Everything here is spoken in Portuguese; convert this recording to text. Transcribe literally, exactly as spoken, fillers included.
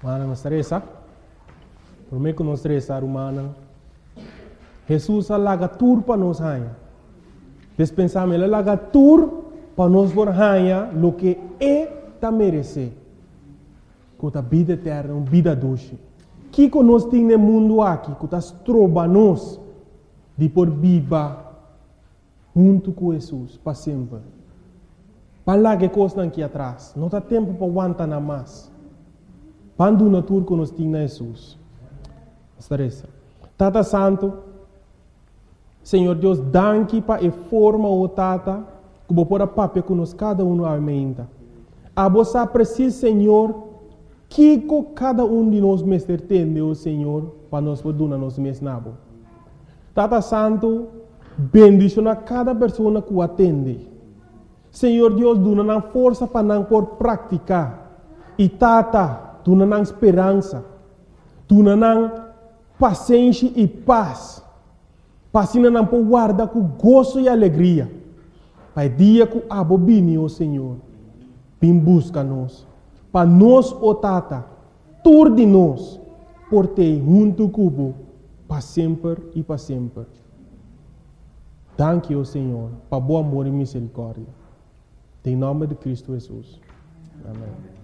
Mana não estressa. Por mim que não estressa, humana. Jesus alaga tur para nós rainha. Despensamos ele alaga tur para nós por rainha lo que é ta merece. Com a vida eterna, uma vida doce. Que que nós temos no mundo aqui, que nós trobamos de por viva junto com Jesus para sempre. Para lá que coisa aqui atrás, não há tempo para aguentar nada mais. Quando na tur que nós temos Jesus. Estressa. Tata Santo, Senhor Deus, danke para a forma o tata, que vou pôr a papel que nós cada um aumenta. A você precisa, Senhor, que cada um de nós mestre tem, o Senhor, para nós poder dar nos mesmos nabo. Tata Santo, bendicionar cada pessoa que o atende. Senhor Deus, dá força para não por praticar. E Tata, dá esperança. Dá paciência e paz. Para não por guardar com gozo e alegria. Para o dia que abo bini, o Senhor, vem busca nós. Para nós, o Tata, tur de nós, por ter junto cubo, para sempre e para sempre. Danke, o Senhor, para bom amor e misericórdia. Em nome de Cristo Jesus. Amém.